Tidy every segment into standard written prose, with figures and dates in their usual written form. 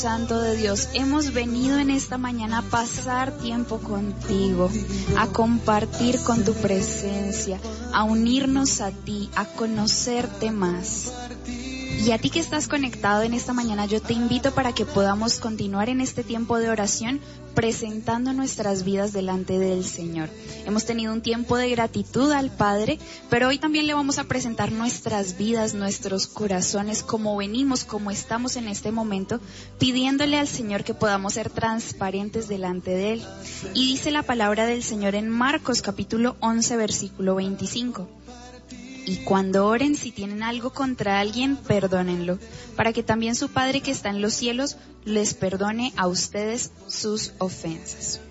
Santo de Dios, hemos venido en esta mañana a pasar tiempo contigo, a compartir con tu presencia, a unirnos a ti, a conocerte más. Y a ti que estás conectado en esta mañana, yo te invito para que podamos continuar en este tiempo de oración presentando nuestras vidas delante del Señor. Hemos tenido un tiempo de gratitud al Padre, pero hoy también le vamos a presentar nuestras vidas, nuestros corazones, como venimos, como estamos en este momento, pidiéndole al Señor que podamos ser transparentes delante de Él. Y dice la palabra del Señor en Marcos capítulo 11, versículo 25. Y cuando oren, si tienen algo contra alguien, perdónenlo, para que también su Padre que está en los cielos les perdone a ustedes sus ofensas.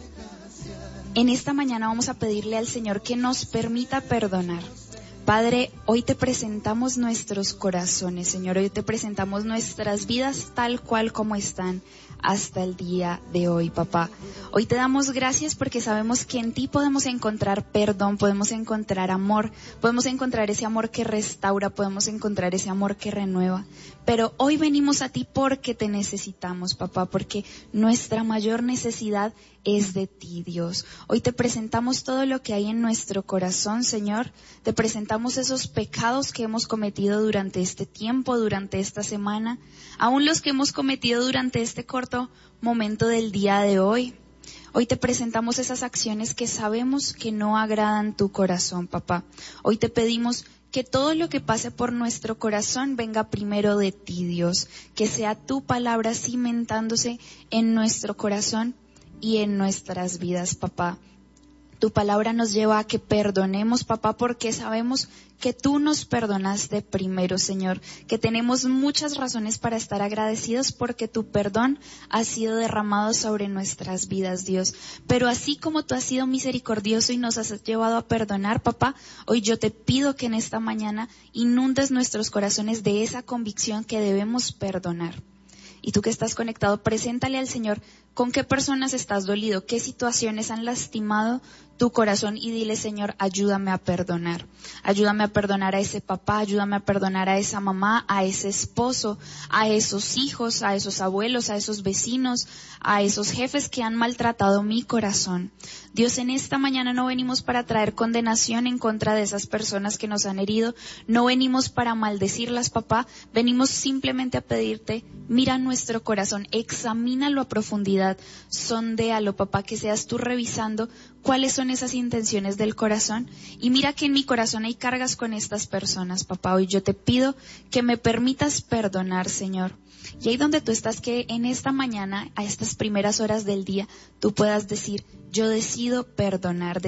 En esta mañana vamos a pedirle al Señor que nos permita perdonar. Padre, hoy te presentamos nuestros corazones, Señor, hoy te presentamos nuestras vidas tal cual como están hasta el día de hoy, papá. Hoy te damos gracias porque sabemos que en ti podemos encontrar perdón, podemos encontrar amor, podemos encontrar ese amor que restaura, podemos encontrar ese amor que renueva. Pero hoy venimos a ti porque te necesitamos, papá, porque nuestra mayor necesidad es de ti, Dios. Hoy te presentamos todo lo que hay en nuestro corazón, Señor. Te presentamos esos pecados que hemos cometido durante este tiempo, durante esta semana, aún los que hemos cometido durante este corto momento del día de hoy. Hoy te presentamos esas acciones que sabemos que no agradan tu corazón, papá. Hoy te pedimos que todo lo que pase por nuestro corazón venga primero de ti, Dios. Que sea tu palabra cimentándose en nuestro corazón y en nuestras vidas, papá. Tu palabra nos lleva a que perdonemos, papá, porque sabemos que tú nos perdonaste primero, Señor, que tenemos muchas razones para estar agradecidos porque tu perdón ha sido derramado sobre nuestras vidas, Dios. Pero así como tú has sido misericordioso y nos has llevado a perdonar, papá, hoy yo te pido que en esta mañana inundes nuestros corazones de esa convicción que debemos perdonar. Y tú que estás conectado, preséntale al Señor con qué personas estás dolido, qué situaciones han lastimado tu corazón y dile, Señor, ayúdame a perdonar. Ayúdame a perdonar a ese papá, ayúdame a perdonar a esa mamá, a ese esposo, a esos hijos, a esos abuelos, a esos vecinos, a esos jefes que han maltratado mi corazón. Dios, en esta mañana no venimos para traer condenación en contra de esas personas que nos han herido, no venimos para maldecirlas, papá, venimos simplemente a pedirte, mira nuestro corazón, examínalo a profundidad, sondéalo, papá, que seas tú revisando cuáles son esas intenciones del corazón. Y mira que en mi corazón hay cargas con estas personas, papá. Hoy yo te pido que me permitas perdonar, Señor. Y ahí donde tú estás, que en esta mañana, a estas primeras horas del día, tú puedas decir, yo decido perdonar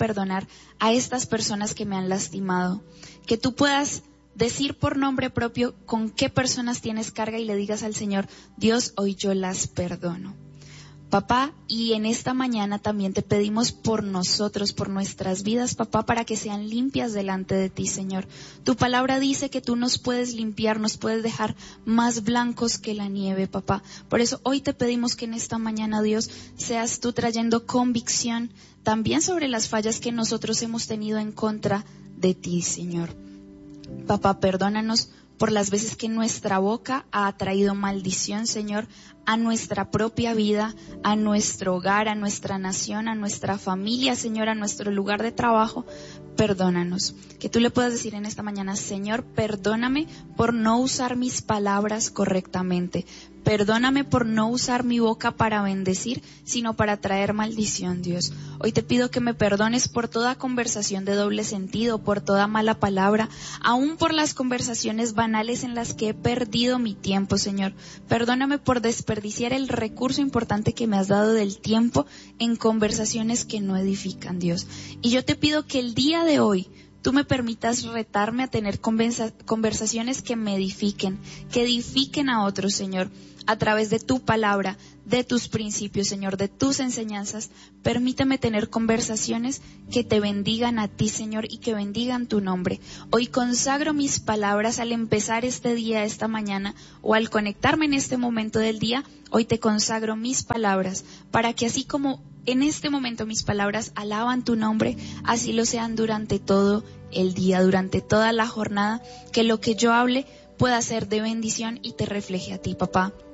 a estas personas que me han lastimado. Que tú puedas decir por nombre propio con qué personas tienes carga y le digas al Señor, Dios, hoy yo las perdono. Papá, y en esta mañana también te pedimos por nosotros, por nuestras vidas, papá, para que sean limpias delante de ti, Señor. Tu palabra dice que tú nos puedes limpiar, nos puedes dejar más blancos que la nieve, papá. Por eso hoy te pedimos que en esta mañana, Dios, seas tú trayendo convicción también sobre las fallas que nosotros hemos tenido en contra de ti, Señor. Papá, perdónanos por las veces que nuestra boca ha traído maldición, Señor, a nuestra propia vida, a nuestro hogar, a nuestra nación, a nuestra familia, Señor, a nuestro lugar de trabajo. Perdónanos. Que tú le puedas decir en esta mañana, Señor, perdóname por no usar mis palabras correctamente. Perdóname por no usar mi boca para bendecir, sino para traer maldición, Dios. Hoy te pido que me perdones por toda conversación de doble sentido, por toda mala palabra, aún por las conversaciones banales en las que he perdido mi tiempo, Señor. Perdóname por desperdiciar el recurso importante que me has dado del tiempo en conversaciones que no edifican, Dios. Y yo te pido que el día de hoy tú me permitas retarme a tener conversaciones que me edifiquen, que edifiquen a otros, Señor, a través de tu palabra, de tus principios, Señor, de tus enseñanzas. Permíteme tener conversaciones que te bendigan a ti, Señor, y que bendigan tu nombre. Hoy consagro mis palabras al empezar este día, esta mañana, o al conectarme en este momento del día. Hoy te consagro mis palabras, para que así como en este momento mis palabras alaban tu nombre, así lo sean durante todo el día, durante toda la jornada, que lo que yo hable pueda ser de bendición y te refleje a ti, papá.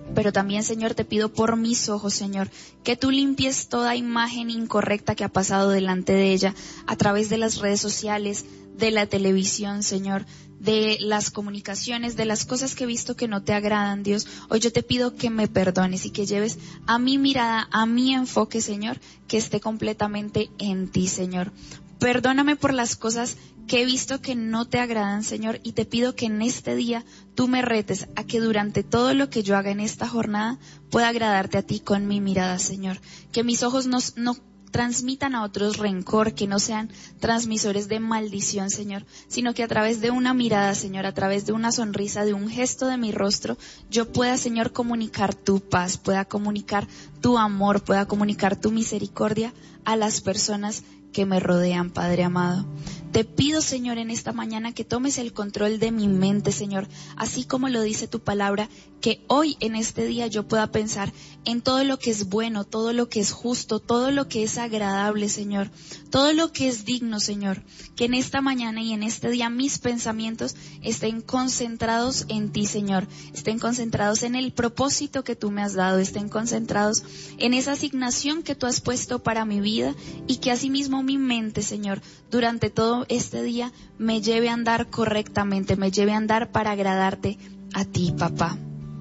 Pero también, Señor, te pido por mis ojos, Señor, que tú limpies toda imagen incorrecta que ha pasado delante de ella a través de las redes sociales, de la televisión, Señor, de las comunicaciones, de las cosas que he visto que no te agradan, Dios. Hoy yo te pido que me perdones y que lleves a mi mirada, a mi enfoque, Señor, que esté completamente en ti, Señor. Perdóname por las cosas que he visto que no te agradan, Señor, y te pido que en este día tú me retes a que durante todo lo que yo haga en esta jornada pueda agradarte a ti con mi mirada, Señor. Que mis ojos no transmitan a otros rencor, que no sean transmisores de maldición, Señor, sino que a través de una mirada, Señor, a través de una sonrisa, de un gesto de mi rostro, yo pueda, Señor, comunicar tu paz, pueda comunicar tu amor, pueda comunicar tu misericordia a las personas que me rodean, Padre amado. Te pido, Señor, en esta mañana que tomes el control de mi mente, Señor, así como lo dice tu palabra, que hoy en este día yo pueda pensar en todo lo que es bueno, todo lo que es justo, todo lo que es agradable, Señor, todo lo que es digno, Señor, que en esta mañana y en este día mis pensamientos estén concentrados en ti, Señor, estén concentrados en el propósito que tú me has dado, estén concentrados en esa asignación que tú has puesto para mi vida y que asimismo mi mente, Señor, durante todo este día me lleve a andar correctamente, me lleve a andar para agradarte a ti, papá.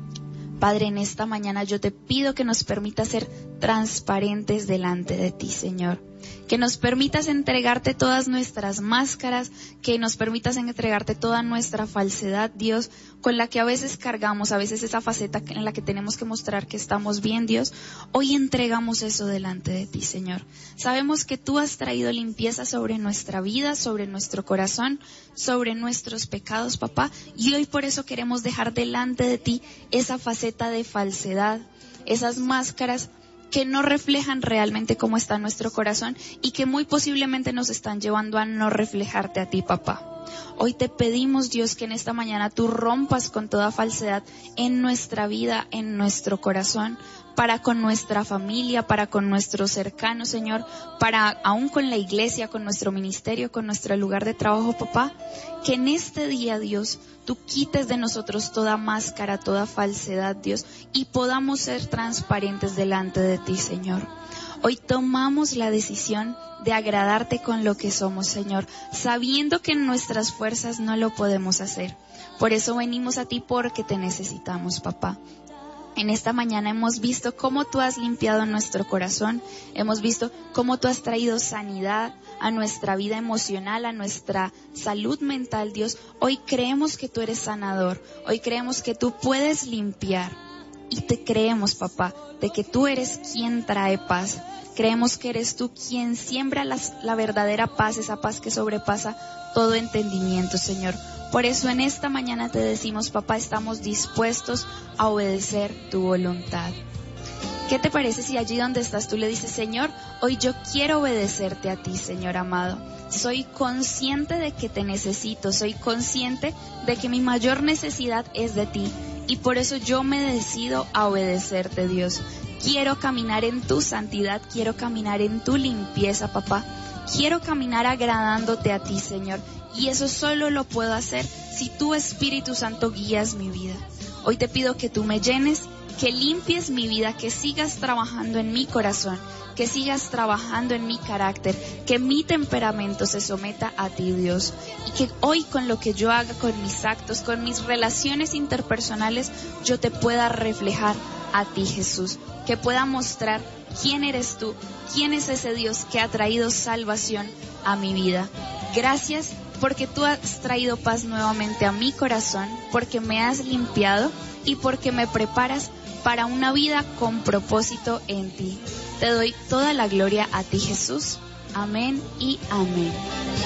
Padre, en esta mañana yo te pido que nos permitas ser transparentes delante de ti, Señor. Que nos permitas entregarte todas nuestras máscaras, que nos permitas entregarte toda nuestra falsedad, Dios, con la que a veces cargamos, a veces esa faceta en la que tenemos que mostrar que estamos bien, Dios. Hoy entregamos eso delante de ti, Señor. Sabemos que tú has traído limpieza sobre nuestra vida, sobre nuestro corazón, sobre nuestros pecados, papá, y hoy por eso queremos dejar delante de ti esa faceta de falsedad, esas máscaras que no reflejan realmente cómo está nuestro corazón y que muy posiblemente nos están llevando a no reflejarte a ti, papá. Hoy te pedimos, Dios, que en esta mañana tú rompas con toda falsedad en nuestra vida, en nuestro corazón, para con nuestra familia, para con nuestros cercanos, Señor, para aún con la iglesia, con nuestro ministerio, con nuestro lugar de trabajo, papá. Que en este día, Dios, tú quites de nosotros toda máscara, toda falsedad, Dios, y podamos ser transparentes delante de ti, Señor. Hoy tomamos la decisión de agradarte con lo que somos, Señor, sabiendo que en nuestras fuerzas no lo podemos hacer. Por eso venimos a ti porque te necesitamos, papá. En esta mañana hemos visto cómo tú has limpiado nuestro corazón, hemos visto cómo tú has traído sanidad a nuestra vida emocional, a nuestra salud mental, Dios. Hoy creemos que tú eres sanador, hoy creemos que tú puedes limpiar y te creemos, papá, de que tú eres quien trae paz. Creemos que eres tú quien siembra la verdadera paz, esa paz que sobrepasa todo entendimiento, Señor. Por eso en esta mañana te decimos, papá, estamos dispuestos a obedecer tu voluntad. ¿Qué te parece si allí donde estás tú le dices, Señor, hoy yo quiero obedecerte a ti, Señor amado? Soy consciente de que te necesito, soy consciente de que mi mayor necesidad es de ti y por eso yo me decido a obedecerte, Dios. Quiero caminar en tu santidad, quiero caminar en tu limpieza, papá. Quiero caminar agradándote a ti, Señor. Y eso solo lo puedo hacer si tu Espíritu Santo guías mi vida. Hoy te pido que tú me llenes, que limpies mi vida, que sigas trabajando en mi corazón, que sigas trabajando en mi carácter, que mi temperamento se someta a ti, Dios. Y que hoy con lo que yo haga, con mis actos, con mis relaciones interpersonales, yo te pueda reflejar a ti, Jesús. Que pueda mostrar quién eres tú, quién es ese Dios que ha traído salvación a mi vida. Gracias porque tú has traído paz nuevamente a mi corazón, porque me has limpiado y porque me preparas para una vida con propósito en ti. Te doy toda la gloria a ti, Jesús. Amén y amén.